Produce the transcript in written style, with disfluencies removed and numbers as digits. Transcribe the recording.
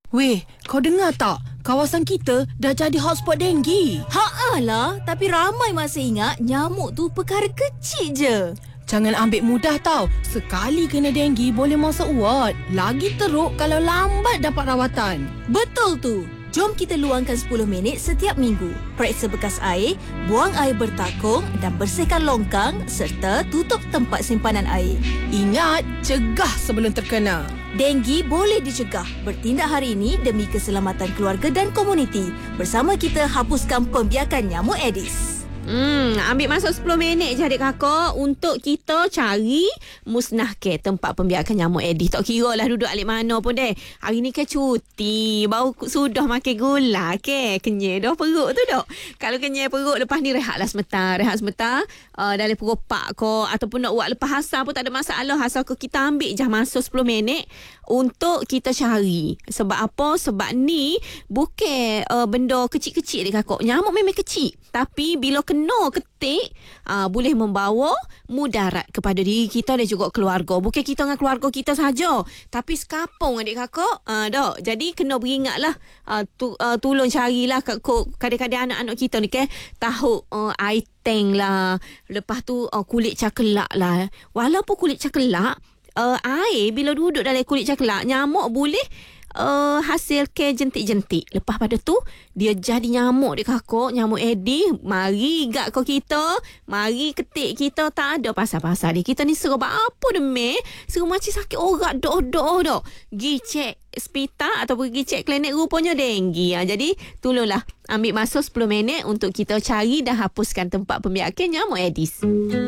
Weh, kau dengar tak? Kawasan kita dah jadi hotspot denggi. Lah, tapi ramai masih ingat nyamuk tu perkara kecil je. Jangan ambil mudah tau. Sekali kena denggi boleh masuk ward. Lagi teruk kalau lambat dapat rawatan. Betul tu. Jom kita luangkan 10 minit setiap minggu. Periksa bekas air, buang air bertakung dan bersihkan longkang serta tutup tempat simpanan air. Ingat, cegah sebelum terkena. Denggi boleh dicegah. Bertindak hari ini demi keselamatan keluarga dan komuniti. Bersama kita hapuskan pembiakan nyamuk Aedes. Ambil masa 10 minit je adik kakak untuk kita cari musnahkan tempat pembiakan nyamuk Aedes. Tak kira lah duduk alik mana pun deh. Hari ni ke cuti, baru sudah makan gula ke. Kenyai dah perut tu dok. Kalau kenyai perut lepas ni rehatlah sebentar. Dalam pukul 4 ko ataupun nak buat lepas asar pun tak ada masalah. Asal ko kita ambil je masa 10 minit untuk kita cari. Sebab apa? Sebab ni bukan benda kecil-kecil dia kakak. Nyamuk memang kecil. Tapi bila kena ketik, boleh membawa mudarat kepada diri kita dan juga keluarga. Bukan kita dengan keluarga kita saja, tapi sekampung adik kakak. Dok. Jadi kena beringatlah, tolong carilah kadang-kadang anak-anak kita ni ke tahu air tank lah. Lepas tu kulit cakelak lah. Walaupun kulit cakelak, air bila duduk dalam kulit cakelak, nyamuk boleh hasil ke jentik-jentik. Lepas pada tu dia jadi nyamuk dia kakak, nyamuk Aedes. Mari gak kau kita, mari ketik kita, tak ada pasal-pasal dia. Kita ni seru apa demi seru macam sakit orat dok. Gi cek hospital atau pergi cek klinik, rupanya denggi. Jadi tolonglah ambil masa 10 minit untuk kita cari dan hapuskan tempat pembiakan nyamuk Aedes.